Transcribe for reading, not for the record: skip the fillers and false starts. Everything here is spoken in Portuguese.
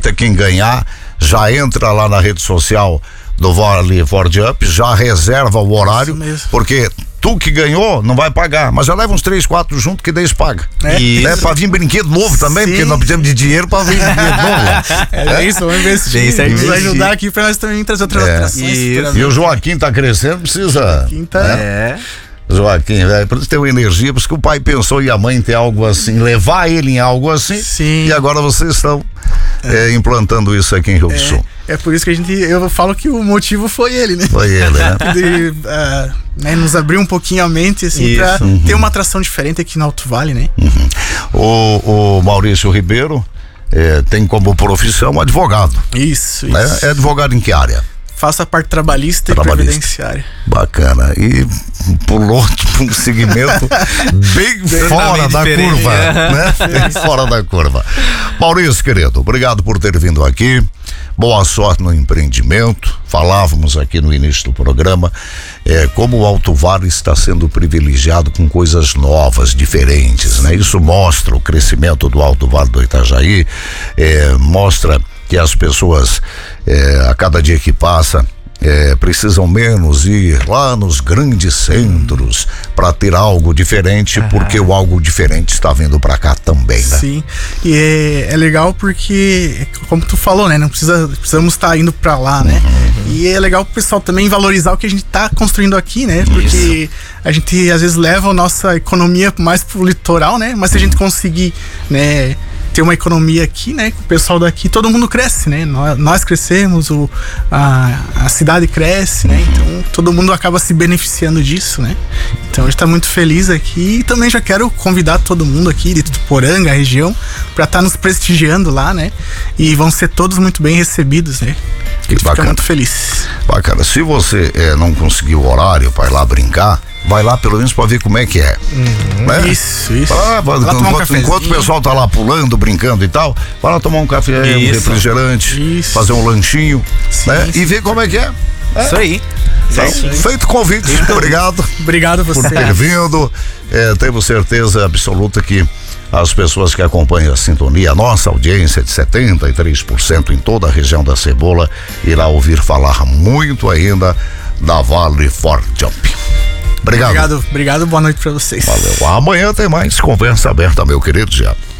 aproveita quem ganhar, já entra lá na rede social do Vale Ford Up, já reserva o horário, porque tu que ganhou não vai pagar, mas já leva uns 3, 4 junto que daí paga. Pra vir brinquedo novo também, porque nós precisamos de dinheiro pra vir brinquedo novo. Isso, vamos investir. Vamos ajudar aqui pra nós também trazer outras atrações. E o Joaquim tá crescendo, precisa. Joaquim, velho, por isso tem uma energia, por isso que o pai pensou e a mãe ter algo assim, levar ele em algo assim. Sim. E agora vocês estão implantando isso aqui em Rio do Sul. É por isso que eu falo que o motivo foi ele, né? Foi ele, né? De, nos abrir um pouquinho a mente, assim, pra ter uma atração diferente aqui no Alto Vale, né? O Maurício Ribeiro tem como profissão advogado. Isso. É advogado em que área? Faço a parte trabalhista e previdenciária. Bacana. E pulou um segmento bem fora da curva, né? Bem fora da curva. Maurício, querido, obrigado por ter vindo aqui. Boa sorte no empreendimento. Falávamos aqui no início do programa como o Alto Vale está sendo privilegiado com coisas novas, diferentes, né? Isso mostra o crescimento do Alto Vale do Itajaí, mostra que as pessoas, a cada dia que passa, precisam menos ir lá nos grandes centros para ter algo diferente, porque o algo diferente está vindo para cá também, né? Sim, e é legal porque, como tu falou, né, precisamos estar indo para lá, né? E é legal o pessoal também valorizar o que a gente está construindo aqui, né? Porque a gente às vezes leva a nossa economia mais pro litoral, né? Mas se a gente conseguir, né, ter uma economia aqui, né, com o pessoal daqui, todo mundo cresce, né? Nós crescemos, a cidade cresce, né? Então todo mundo acaba se beneficiando disso, né? Então a gente tá muito feliz aqui e também já quero convidar todo mundo aqui de Tuporanga, a região, para estar nos prestigiando lá, né? E vão ser todos muito bem recebidos, né? A gente fica muito feliz. Bacana. Se você não conseguir o horário para ir lá brincar, vai lá pelo menos para ver como é que é. Né? Isso. Enquanto o pessoal tá lá pulando, brincando e tal, vai lá tomar um café, um refrigerante, fazer um lanchinho, né? E ver como é que é. Isso aí. Feito o convite. Obrigado. Obrigado a você por ter vindo. Temos certeza absoluta que as pessoas que acompanham a sintonia, a nossa audiência de 73% em toda a região da Cebola, irá ouvir falar muito ainda da Vale Ford Jump. Obrigado. Obrigado, boa noite pra vocês. Valeu. Amanhã tem mais conversa aberta, meu querido Jean.